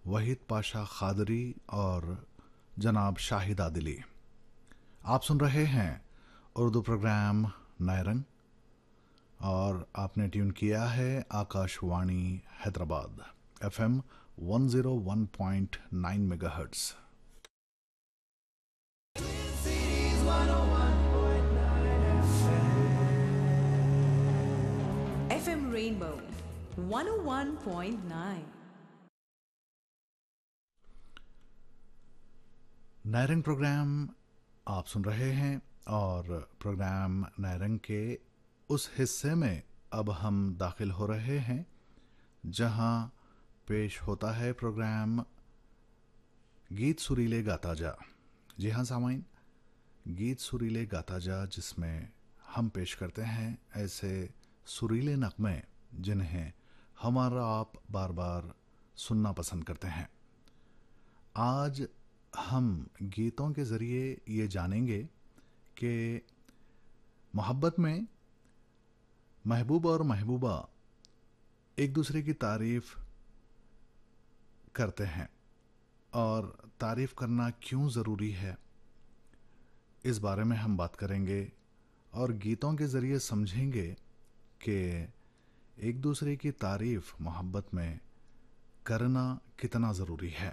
वहीद पाशा खादरी और जनाब शाहिद आदिली। आप सुन रहे हैं उर्दू प्रोग्राम नए रंग और आपने ट्यून किया है Akashvani Hyderabad FM 101.9 megahertz. FM Rainbow 101.9। नए रंग प्रोग्राम आप सुन रहे हैं और प्रोग्राम नए रंग के उस हिस्से में अब हम दाखिल हो रहे हैं जहां पेश होता है प्रोग्राम गीत सुरीले गाता जा। जी हाँ सामाइन, गीत सुरीले गाता जा, जिसमें हम पेश करते हैं ऐसे सुरीले नगमे जिन्हें हमारा आप बार बार सुनना पसंद करते हैं। आज हम गीतों के ज़रिए ये जानेंगे कि मोहब्बत में महबूब और महबूबा एक दूसरे की तारीफ़ करते हैं और तारीफ़ करना क्यों ज़रूरी है, इस बारे में हम बात करेंगे और गीतों के ज़रिए समझेंगे कि एक दूसरे की तारीफ़ मोहब्बत में करना कितना ज़रूरी है।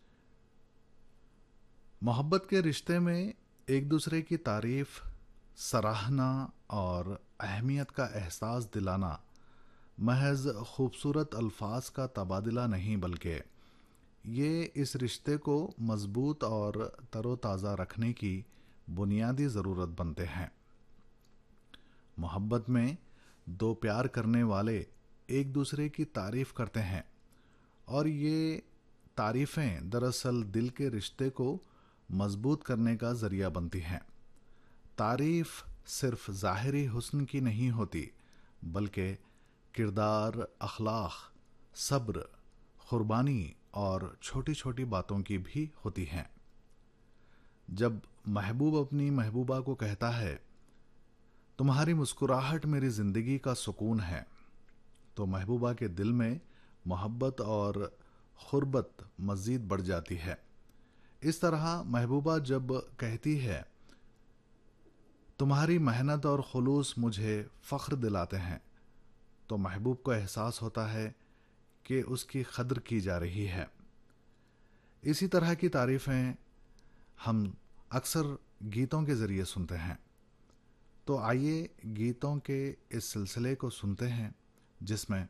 मोहब्बत के रिश्ते में एक दूसरे की तारीफ़, सराहना और अहमियत का एहसास दिलाना महज खूबसूरत अल्फाज का तबादला नहीं, बल्कि ये इस रिश्ते को मज़बूत और तरोताज़ा रखने की बुनियादी ज़रूरत बनते हैं। मोहब्बत में दो प्यार करने वाले एक दूसरे की तारीफ़ करते हैं और ये तारीफ़ें दरअसल दिल के रिश्ते को मज़बूत करने का ज़रिया बनती हैं। तारीफ़ सिर्फ ज़ाहिरी हुस्न की नहीं होती, बल्कि किरदार, अखलाक, सब्र, क़ुरबानी और छोटी छोटी बातों की भी होती हैं। जब महबूब अपनी महबूबा को कहता है, तुम्हारी मुस्कुराहट मेरी ज़िंदगी का सुकून है, तो महबूबा के दिल में मोहब्बत और क़ुर्बत मज़ीद बढ़ जाती है। इस तरह महबूबा जब कहती है, तुम्हारी मेहनत और खुलूस मुझे फ़ख्र दिलाते हैं, तो महबूब को एहसास होता है कि उसकी कद्र की जा रही है। इसी तरह की तारीफ़ें हम अक्सर गीतों के ज़रिए सुनते हैं। तो आइए गीतों के इस सिलसिले को सुनते हैं जिसमें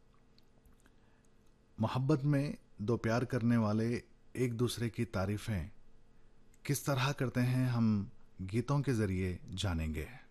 मोहब्बत में दो प्यार करने वाले एक दूसरे की तारीफ़ें किस तरह करते हैं, हम गीतों के ज़रिए जानेंगे।